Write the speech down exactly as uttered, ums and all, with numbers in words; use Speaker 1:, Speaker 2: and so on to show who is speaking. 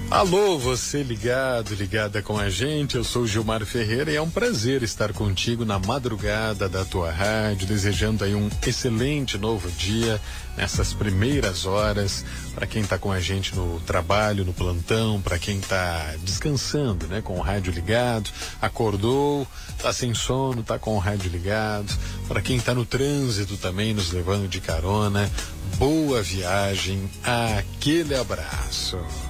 Speaker 1: Alô, você ligado, ligada com a gente, eu sou o Gilmar Ferreira e é um prazer estar contigo na madrugada da tua rádio, desejando aí um excelente novo dia nessas primeiras horas, para quem está com a gente no trabalho, no plantão, para quem está descansando, né, com o rádio ligado, acordou, tá sem sono, tá com o rádio ligado, para quem está no trânsito também, nos levando de carona, boa viagem, aquele abraço.